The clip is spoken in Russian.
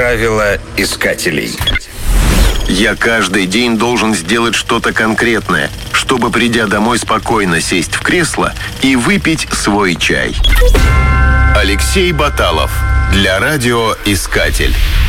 Правила искателей. Я каждый день должен сделать что-то конкретное, чтобы, придя домой, спокойно сесть в кресло и выпить свой чай. Алексей Баталов для радиоискатель.